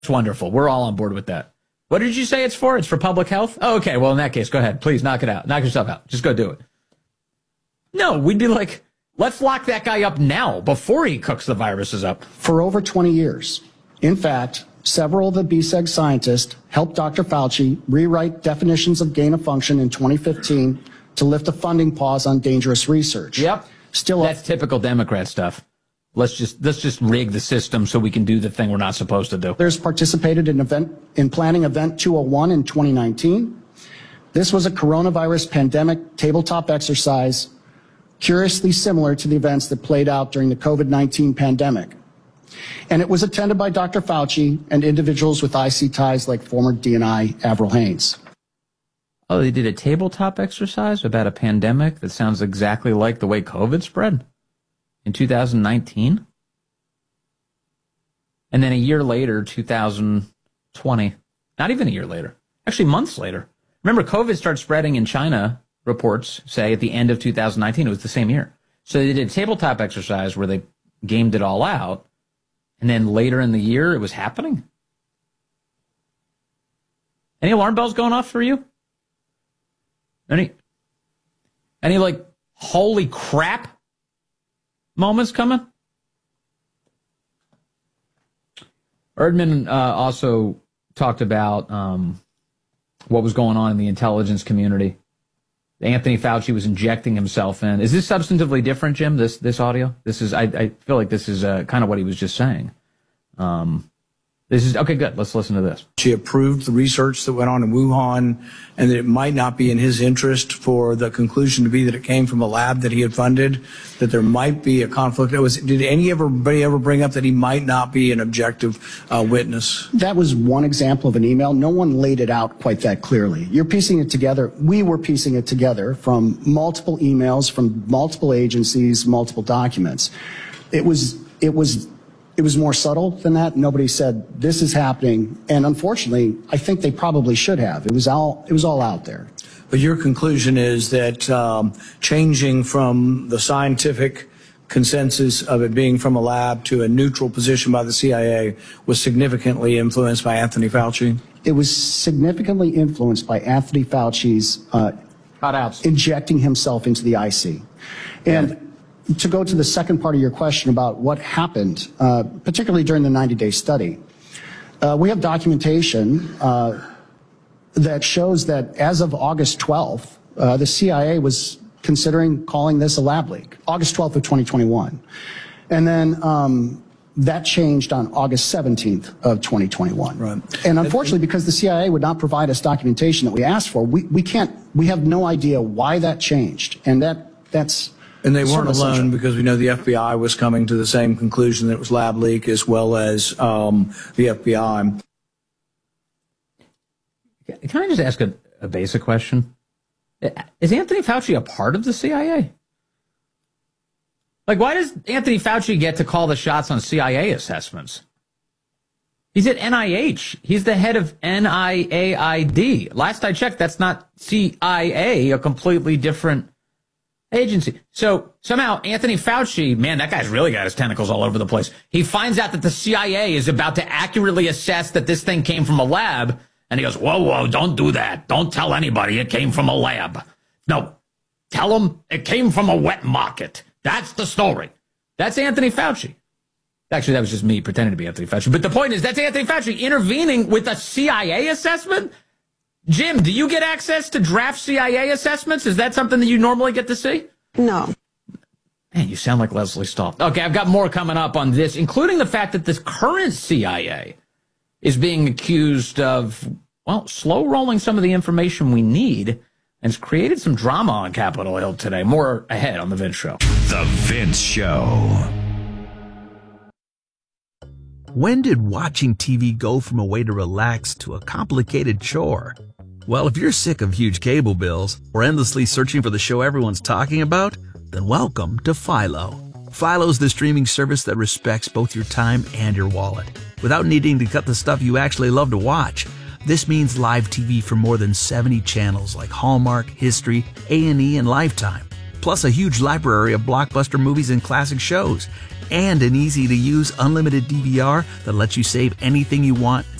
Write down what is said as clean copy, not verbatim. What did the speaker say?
wonderful. We're all on board with that. What did you say it's for? It's for public health? Oh, okay. Well, in that case, go ahead. Please knock it out. Knock yourself out. Just go do it. No, we'd be like, let's lock that guy up now before he cooks the viruses up. For over 20 years. In fact, several of the BSEG scientists helped Dr. Fauci rewrite definitions of gain of function in 2015 to lift a funding pause on dangerous research. Yep. That's typical Democrat stuff. Let's just rig the system so we can do the thing we're not supposed to do. There's participated in planning Event 201 in 2019. This was a coronavirus pandemic tabletop exercise curiously similar to the events that played out during the COVID-19 pandemic. And it was attended by Dr. Fauci and individuals with IC ties like former DNI Avril Haines. Oh, they did a tabletop exercise about a pandemic that sounds exactly like the way COVID spread in 2019? And then a year later, 2020, not even a year later, actually months later. Remember, COVID started spreading in China, reports say, at the end of 2019. It was the same year. So they did a tabletop exercise where they gamed it all out. And then later in the year, it was happening. Any alarm bells going off for you? Any like, holy crap moments coming? Erdman also talked about what was going on in the intelligence community. Anthony Fauci was injecting himself in. Is this substantively different, Jim, this audio? This is, I feel like this is kind of what he was just saying. This is, okay, good. Let's listen to this. She approved the research that went on in Wuhan, and that it might not be in his interest for the conclusion to be that it came from a lab that he had funded, that there might be a conflict. Did anybody ever bring up that he might not be an objective witness? That was one example of an email. No one laid it out quite that clearly. You're piecing it together. We were piecing it together from multiple emails, from multiple agencies, multiple documents. It was more subtle than that. Nobody said this is happening, and unfortunately, I think they probably should have. It was all out there. But your conclusion is that changing from the scientific consensus of it being from a lab to a neutral position by the CIA was significantly influenced by Anthony Fauci? It was significantly influenced by Anthony Fauci's cutouts, injecting himself into the IC. And to go to the second part of your question about what happened, particularly during the 90-day study, we have documentation that shows that as of August 12th, the CIA was considering calling this a lab leak, August 12th of 2021. And then that changed on August 17th of 2021. Right. And unfortunately, because the CIA would not provide us documentation that we asked for, we have no idea why that changed. And that's... And they weren't alone, because we know the FBI was coming to the same conclusion that it was lab leak, as well as the FBI. Can I just ask a basic question? Is Anthony Fauci a part of the CIA? Like, why does Anthony Fauci get to call the shots on CIA assessments? He's at NIH. He's the head of NIAID. Last I checked, that's not CIA, a completely different agency. So somehow Anthony Fauci, man, that guy's really got his tentacles all over the place. He finds out that the CIA is about to accurately assess that this thing came from a lab. And he goes, whoa, don't do that. Don't tell anybody it came from a lab. No, tell them it came from a wet market. That's the story. That's Anthony Fauci. Actually, that was just me pretending to be Anthony Fauci. But the point is, that's Anthony Fauci intervening with a CIA assessment. Jim, do you get access to draft CIA assessments? Is that something that you normally get to see? No. Man, you sound like Leslie Stahl. Okay, I've got more coming up on this, including the fact that this current CIA is being accused of, well, slow rolling some of the information we need, and it's created some drama on Capitol Hill today. More ahead on The Vince Show. The Vince Show. When did watching TV go from a way to relax to a complicated chore? Well, if you're sick of huge cable bills or endlessly searching for the show everyone's talking about, then welcome to Philo. Philo's the streaming service that respects both your time and your wallet, without needing to cut the stuff you actually love to watch. This means live TV for more than 70 channels like Hallmark, History, A&E, and Lifetime. plus a huge library of blockbuster movies and classic shows, and an easy-to-use unlimited DVR that lets you save anything you want